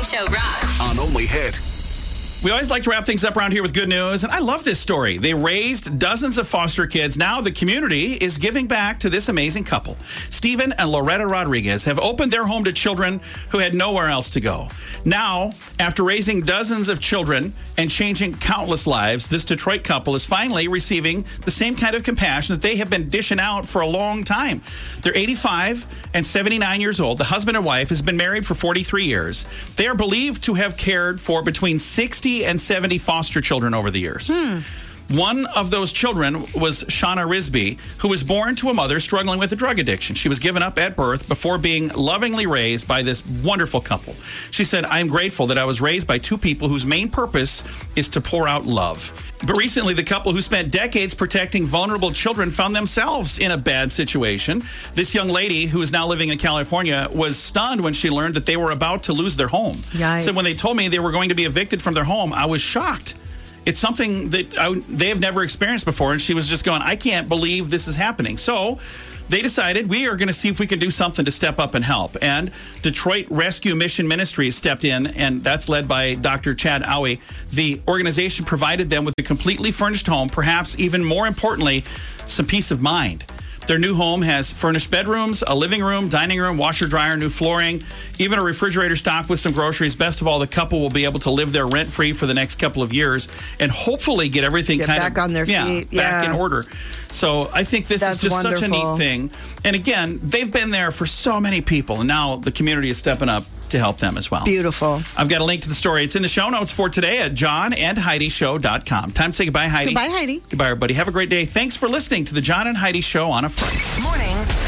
Show rocks. On Only Hit. We always like to wrap things up around here with good news, and I love this story. They raised dozens of foster kids. Now the community is giving back to this amazing couple. Stephen and Loretta Rodriguez have opened their home to children who had nowhere else to go. Now, after raising dozens of children and changing countless lives, this Detroit couple is finally receiving the same kind of compassion that they have been dishing out for a long time. They're 85 and 79 years old. The husband and wife has been married for 43 years. They are believed to have cared for between 60 and 70 foster children over the years. One of those children was Shauna Risby, who was born to a mother struggling with a drug addiction. She was given up at birth before being lovingly raised by this wonderful couple. She said, "I am grateful that I was raised by two people whose main purpose is to pour out love." But recently, the couple who spent decades protecting vulnerable children found themselves in a bad situation. This young lady, who is now living in California, was stunned when she learned that they were about to lose their home. Yikes. So when they told me they were going to be evicted from their home, I was shocked. It's something that they have never experienced before, and she was just going, I can't believe this is happening. So they decided we are going to see if we can do something to step up and help. And Detroit Rescue Mission Ministries stepped in, and that's led by Dr. Chad Owie. The organization provided them with a completely furnished home, perhaps even more importantly, some peace of mind. Their new home has furnished bedrooms, a living room, dining room, washer, dryer, new flooring, even a refrigerator stocked with some groceries. Best of all, the couple will be able to live there rent-free for the next couple of years and hopefully get everything back on their feet. Back in order. So I think this is just such a neat thing. And again, they've been there for so many people, and now the community is stepping up to help them as well. Beautiful. I've got a link to the story. It's in the show notes for today at johnandheidishow.com. Time to say goodbye, Heidi. Goodbye, Heidi. Goodbye, everybody. Have a great day. Thanks for listening to the John and Heidi Show on a Friday. Mornings